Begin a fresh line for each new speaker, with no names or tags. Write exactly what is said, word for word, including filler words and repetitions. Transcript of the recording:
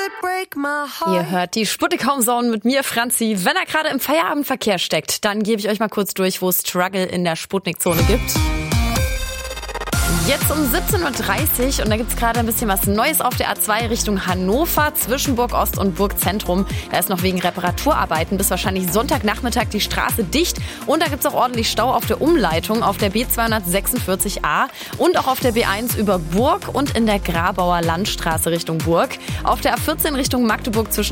Ihr hört die Sputnik Home Zone mit mir, Franzi. Wenn er gerade im Feierabendverkehr steckt, dann gebe ich euch mal kurz durch, wo es Struggle in der Sputnik-Zone gibt. Jetzt um siebzehn Uhr dreißig und da gibt's gerade ein bisschen was Neues auf der A zwei Richtung Hannover zwischen Burg Ost und Burg Zentrum. Da ist noch wegen Reparaturarbeiten bis wahrscheinlich Sonntagnachmittag die Straße dicht und da gibt's auch ordentlich Stau auf der Umleitung auf der B zweihundertsechsundvierzig A und auch auf der B eins über Burg und in der Grabauer Landstraße Richtung Burg. Auf der A vierzehn Richtung Magdeburg zwischen